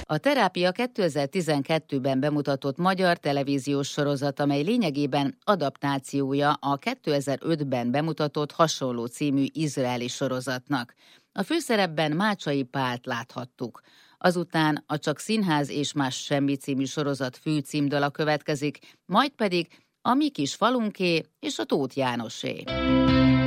A Terápia 2012-ben bemutatott magyar televíziós sorozat, amely lényegében adaptációja a 2005-ben bemutatott hasonló című izraeli sorozatnak. A főszerepben Mácsai Pált láthattuk. Azután a Csak színház és más semmi című sorozat főcímdala következik, majd pedig a Mi kis falunké és a Tóth Jánosé.